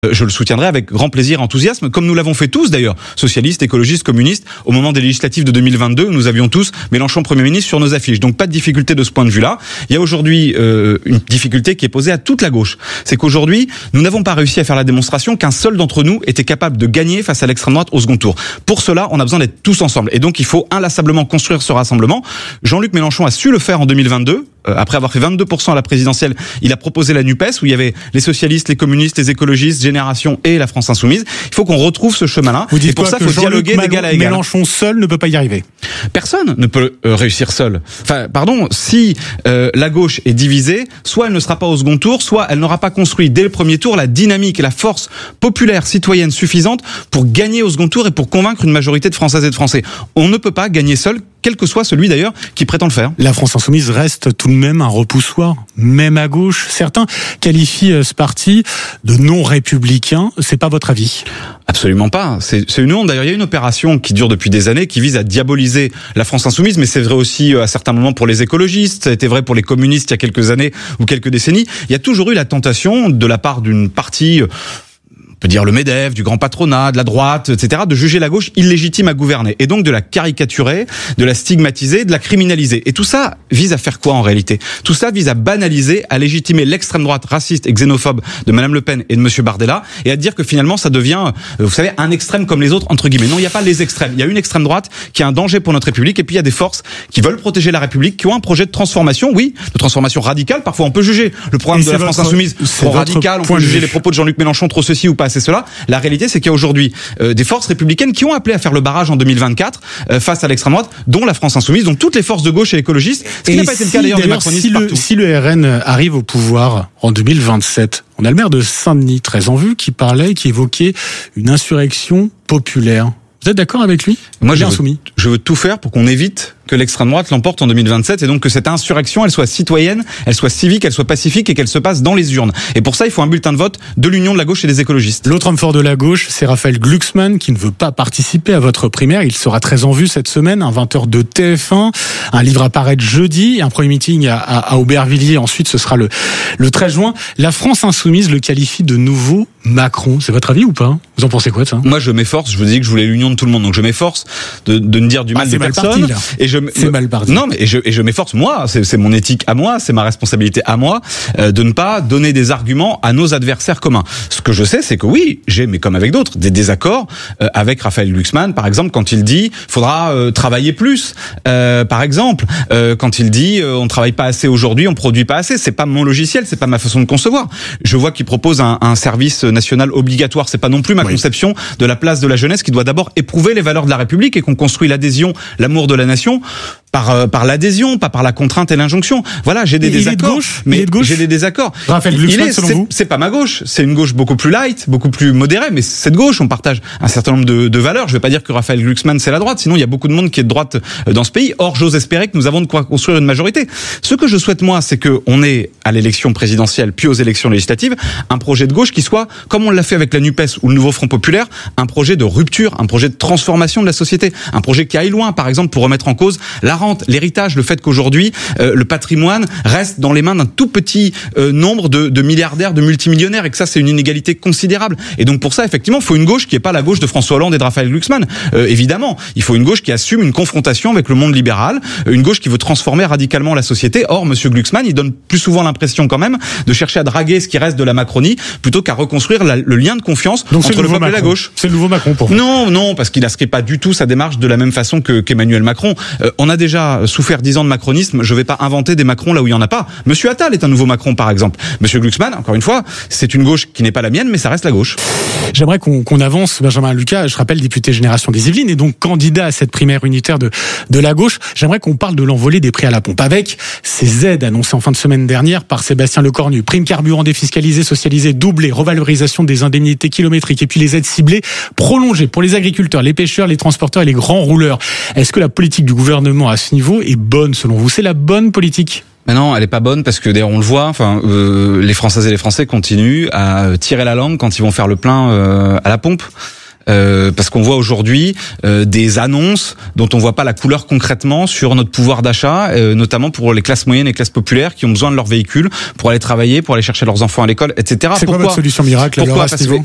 je le soutiendrai avec grand plaisir et enthousiasme, comme nous l'avons fait tous d'ailleurs, socialistes, écologistes, communistes, au moment des législatives de 2022, où nous avions tous Mélenchon Premier ministre sur nos affiches. Donc pas de difficulté de ce point de vue-là. Il y a aujourd'hui une difficulté qui est posée à toute la gauche. C'est qu'aujourd'hui, nous n'avons pas réussi à faire la démonstration qu'un seul d'entre nous était capable de gagner face à l'extrême droite au second tour. Pour cela, on a besoin d'être tous ensemble. Et donc il faut inlassablement construire ce rassemblement. Jean-Luc Mélenchon a su le faire en 2022. Après avoir fait 22% à la présidentielle, il a proposé la NUPES, où il y avait les socialistes, les communistes, les écologistes, Génération et la France Insoumise. Il faut qu'on retrouve ce chemin-là. Vous dites et pour ça, il faut dialoguer d'égal à égal. Mélenchon seul ne peut pas y arriver. Personne ne peut réussir seul. Enfin, pardon, si la gauche est divisée, soit elle ne sera pas au second tour, soit elle n'aura pas construit dès le premier tour la dynamique et la force populaire citoyenne suffisante pour gagner au second tour et pour convaincre une majorité de Françaises et de Français. On ne peut pas gagner seul, quel que soit celui d'ailleurs qui prétend le faire. La France Insoumise reste tout de même un repoussoir, même à gauche. Certains qualifient ce parti de non républicain. C'est pas votre avis? Absolument pas. C'est une honte. D'ailleurs, il y a une opération qui dure depuis des années qui vise à diaboliser la France Insoumise, mais c'est vrai aussi à certains moments pour les écologistes. Ça a été vrai pour les communistes il y a quelques années ou quelques décennies. Il y a toujours eu la tentation de la part d'une partie, on peut dire le MEDEF, du grand patronat, de la droite, etc., de juger la gauche illégitime à gouverner. Et donc de la caricaturer, de la stigmatiser, de la criminaliser. Et tout ça vise à faire quoi en réalité? Tout ça vise à banaliser, à légitimer l'extrême droite raciste et xénophobe de Madame Le Pen et de Monsieur Bardella, et à dire que finalement ça devient, vous savez, un extrême comme les autres, entre guillemets. Non, il n'y a pas les extrêmes. Il y a une extrême droite qui est un danger pour notre République, et puis il y a des forces qui veulent protéger la République, qui ont un projet de transformation, oui, de transformation radicale. Parfois on peut juger le programme de la France Insoumise trop radical, on peut juger les propos de Jean-Luc Mélenchon trop ceci ou pas assez cela. La réalité, c'est qu'il y a aujourd'hui des forces républicaines qui ont appelé à faire le barrage en 2024 face à l'extrême droite, dont la France Insoumise, dont toutes les forces de gauche et écologistes, ce qui n'a pas été le cas d'ailleurs des macronistes partout. Si le RN arrive au pouvoir en 2027, on a le maire de Saint-Denis, très en vue, qui évoquait une insurrection populaire. Vous êtes d'accord avec lui? Moi, je veux tout faire pour qu'on évite que l'extrême droite l'emporte en 2027, et donc que cette insurrection, elle soit citoyenne, elle soit civique, elle soit pacifique, et qu'elle se passe dans les urnes. Et pour ça, il faut un bulletin de vote de l'Union de la gauche et des écologistes. L'autre homme fort de la gauche, c'est Raphaël Glucksmann, qui ne veut pas participer à votre primaire. Il sera très en vue cette semaine, un 20h de TF1. Un livre apparaît jeudi, un premier meeting à Aubervilliers. Ensuite, ce sera le 13 juin. La France Insoumise le qualifie de nouveau Macron. C'est votre avis ou pas? Vous en pensez quoi de ça? Moi, je m'efforce. Je vous dis que je voulais l'union de tout le monde, donc je m'efforce de ne dire du mal de personne. C'est mal parti. Non, mais je m'efforce, moi, c'est mon éthique à moi, c'est ma responsabilité à moi, de ne pas donner des arguments à nos adversaires communs. Ce que je sais, c'est que oui, j'ai, mais comme avec d'autres, des désaccords avec Raphaël Glucksmann, par exemple, quand il dit faudra travailler plus, par exemple, quand il dit on travaille pas assez aujourd'hui, on produit pas assez. C'est pas mon logiciel, c'est pas ma façon de concevoir. Je vois qu'il propose un service national obligatoire. C'est pas non plus ma conception de la place de la jeunesse, qui doit d'abord éprouver les valeurs de la République, et qu'on construit l'adhésion, l'amour de la nation par l'adhésion, pas par la contrainte et l'injonction. Voilà, j'ai des désaccords, mais j'ai des désaccords. Raphaël Glucksmann, selon vous? C'est pas ma gauche, c'est une gauche beaucoup plus light, beaucoup plus modérée, mais cette gauche, on partage un certain nombre de valeurs. Je vais pas dire que Raphaël Glucksmann c'est la droite, sinon il y a beaucoup de monde qui est de droite dans ce pays. Or, j'ose espérer que nous avons de quoi construire une majorité. Ce que je souhaite, moi, c'est que on ait à l'élection présidentielle puis aux élections législatives un projet de gauche qui soit, comme on l'a fait avec la NUPES ou le Nouveau Front Populaire, un projet de rupture, un projet de transformation de la société, un projet qui aille loin, par exemple, pour remettre en cause la rente, l'héritage, le fait qu'aujourd'hui le patrimoine reste dans les mains d'un tout petit nombre de milliardaires, de multimillionnaires, et que ça c'est une inégalité considérable. Et donc pour ça, effectivement, il faut une gauche qui est pas la gauche de François Hollande et de Raphaël Glucksmann. Évidemment, il faut une gauche qui assume une confrontation avec le monde libéral, une gauche qui veut transformer radicalement la société. Or, Monsieur Glucksmann, il donne plus souvent l'impression quand même de chercher à draguer ce qui reste de la Macronie plutôt qu'à reconstruire le lien de confiance entre le peuple et la gauche. C'est le nouveau Macron pour vous? Non, parce qu'il n'inscrit pas du tout sa démarche de la même façon qu'Emmanuel Macron. On a déjà souffert 10 ans de macronisme, je vais pas inventer des Macrons là où il y en a pas. Monsieur Attal est un nouveau Macron, par exemple. Monsieur Glucksmann, encore une fois, c'est une gauche qui n'est pas la mienne, mais ça reste la gauche. J'aimerais qu'on avance. Benjamin Lucas, je rappelle, député Génération des Yvelines, et donc candidat à cette primaire unitaire de la gauche. J'aimerais qu'on parle de l'envolée des prix à la pompe, avec ces aides annoncées en fin de semaine dernière par Sébastien Lecornu. Prime carburant défiscalisé, socialisé, doublé, revalorisation des indemnités kilométriques, et puis les aides ciblées prolongées pour les agriculteurs, les pêcheurs, les transporteurs et les grands rouleurs. Est-ce que la politique du gouvernement à ce niveau est bonne selon vous? C'est la bonne politique? Mais non, elle est pas bonne, parce que d'ailleurs on le voit. Les Françaises et les Français continuent à tirer la langue quand ils vont faire le plein à la pompe. Parce qu'on voit aujourd'hui des annonces dont on voit pas la couleur concrètement sur notre pouvoir d'achat, notamment pour les classes moyennes et classes populaires qui ont besoin de leur véhicule pour aller travailler, pour aller chercher leurs enfants à l'école, etc. C'est quoi votre solution miracle alors à ce niveau ?